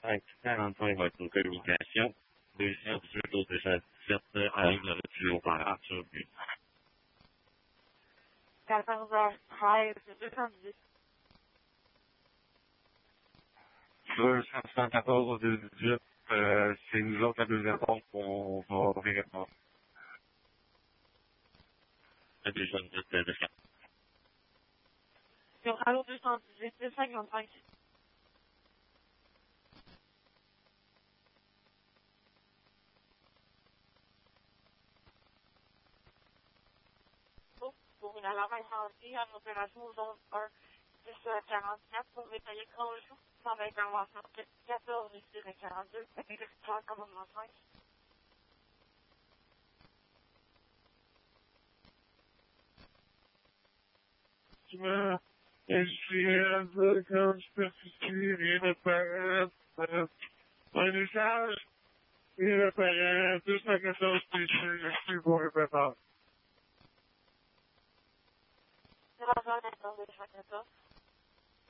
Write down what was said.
45 va être une communication. 218 au 217 avec le tuyau but. 14h13, 218. 214 au 218, c'est nous autres la deuxième pompe qu'on va répondre. Le 218 de 4. Sur Allo 218, 255. Pour une alarme incendie en opération zone 1, 10h44 pour détailler conjoint, sans intervention 14 et 42, exécuteur commandement 5. Je suis un peu comme superficie, rien ne paraît. Un échange, rien ne paraît. 214 je suis pour répéter. 0h14, 214.